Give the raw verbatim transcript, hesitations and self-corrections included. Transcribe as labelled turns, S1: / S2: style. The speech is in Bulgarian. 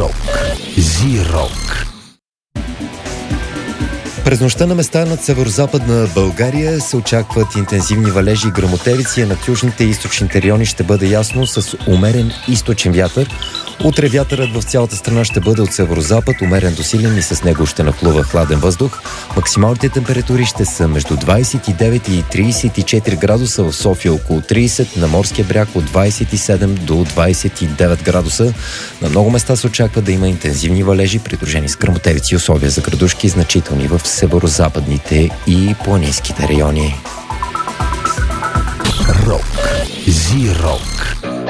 S1: Рок. Зи-рок.
S2: През нощта на места над северо-западна България се очакват интензивни валежи и гръмотевици, а над южните и източните райони ще бъде ясно с умерен източен вятър. Утре вятърът в цялата страна ще бъде от северо-запад, умерен до силен и с него ще нахлува хладен въздух. Максималните температури ще са между двадесет и девет и тридесет и четири градуса, в София около тридесет, на морския бряг от двадесет и седем до двадесет и девет градуса. На много места се очаква да има интензивни валежи, придружени с гръмотевици и условия за градушки, значителни в северо-западните и планинските райони.
S1: Рок. Зи-рок.